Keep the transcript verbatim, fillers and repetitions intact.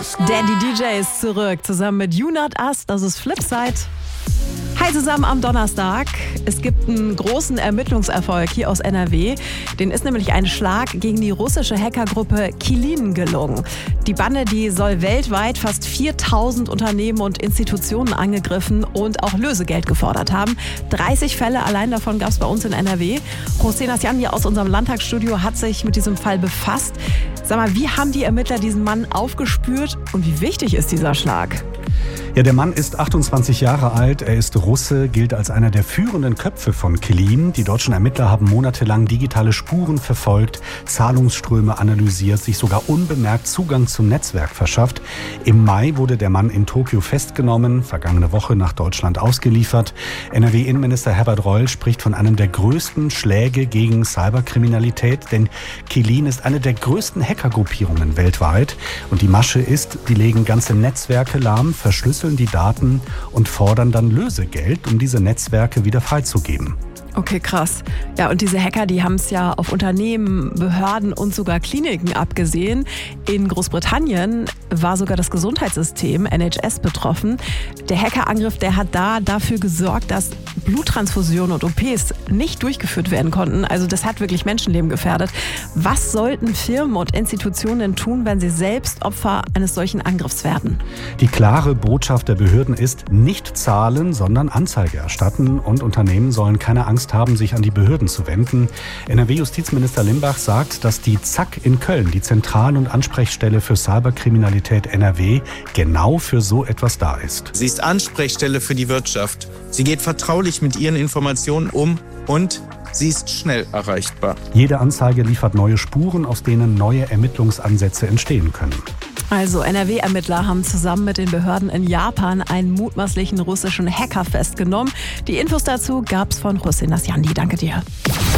Daddy D J ist zurück, zusammen mit You Not Us, das ist Flipside. Hi zusammen am Donnerstag. Es gibt einen großen Ermittlungserfolg hier aus N R W. Den ist nämlich ein Schlag gegen die russische Hackergruppe Qilin gelungen. Die Bande, die soll weltweit fast viertausend Unternehmen und Institutionen angegriffen und auch Lösegeld gefordert haben. dreißig Fälle allein davon gab es bei uns in N R W. José Nasjan hier aus unserem Landtagsstudio hat sich mit diesem Fall befasst. Sag mal, wie haben die Ermittler diesen Mann aufgespürt und wie wichtig ist dieser Schlag? Ja, der Mann ist achtundzwanzig Jahre alt, er ist Russe, gilt als einer der führenden Köpfe von Qilin. Die deutschen Ermittler haben monatelang digitale Spuren verfolgt, Zahlungsströme analysiert, sich sogar unbemerkt Zugang zum Netzwerk verschafft. Im Mai wurde der Mann in Tokio festgenommen, vergangene Woche nach Deutschland ausgeliefert. N R W-Innenminister Herbert Reul spricht von einem der größten Schläge gegen Cyberkriminalität, denn Qilin ist eine der größten Hackergruppierungen weltweit. Und die Masche ist, die legen ganze Netzwerke lahm, verschlüsseln die Daten und fordern dann Lösegeld, um diese Netzwerke wieder freizugeben. Okay, krass. Ja, und diese Hacker, die haben es ja auf Unternehmen, Behörden und sogar Kliniken abgesehen. In Großbritannien war sogar das Gesundheitssystem N H S betroffen. Der Hackerangriff, der hat da dafür gesorgt, dass Bluttransfusionen und O Ps nicht durchgeführt werden konnten. Also das hat wirklich Menschenleben gefährdet. Was sollten Firmen und Institutionen tun, wenn sie selbst Opfer eines solchen Angriffs werden? Die klare Botschaft der Behörden ist, nicht zahlen, sondern Anzeige erstatten. Und Unternehmen sollen keine Angst haben, sich an die Behörden zu wenden. N R W-Justizminister Limbach sagt, dass die Z A K in Köln, die Zentral- und Ansprechstelle für Cyberkriminalität N R W, genau für so etwas da ist. Sie ist Ansprechstelle für die Wirtschaft. Sie geht vertraulich mit ihren Informationen um und sie ist schnell erreichbar. Jede Anzeige liefert neue Spuren, aus denen neue Ermittlungsansätze entstehen können. Also N R W-Ermittler haben zusammen mit den Behörden in Japan einen mutmaßlichen russischen Hacker festgenommen. Die Infos dazu gab's von José Nasjan. Danke dir.